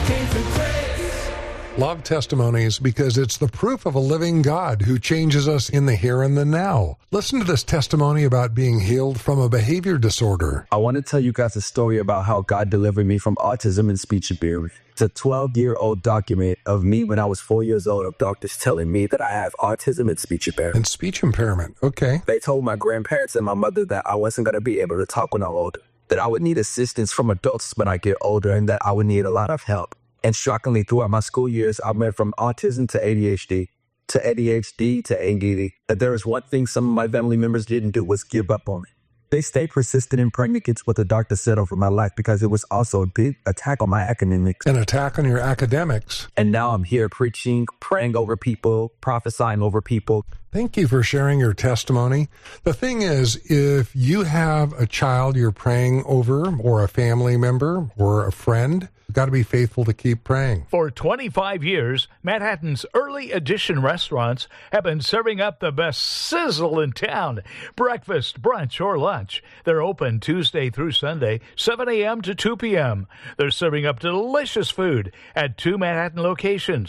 Love testimonies because it's the proof of a living God who changes us in the here and the now. Listen to this testimony about being healed from a behavior disorder. I want to tell you guys a story about how God delivered me from autism and speech impairment. It's a 12-year-old document of me when I was 4 years old of doctors telling me that I have autism and speech impairment. And speech impairment, okay. They told my grandparents and my mother that I wasn't going to be able to talk when I'm older, that I would need assistance from adults when I get older, and that I would need a lot of help. And shockingly, throughout my school years, I went from autism to ADHD to ADD. That there was one thing some of my family members didn't do was give up on me. They stayed persistent and praying against what the doctor said over my life because it was also a big attack on my academics. An attack on your academics. And now I'm here preaching, praying over people, prophesying over people. Thank you for sharing your testimony. The thing is, if you have a child you're praying over, or a family member, or a friend, you've got to be faithful to keep praying. For 25 years, Manhattan's early edition restaurants have been serving up the best sizzle in town. Breakfast, brunch, or lunch. They're open Tuesday through Sunday, 7 a.m. to 2 p.m. They're serving up delicious food at 2 Manhattan locations.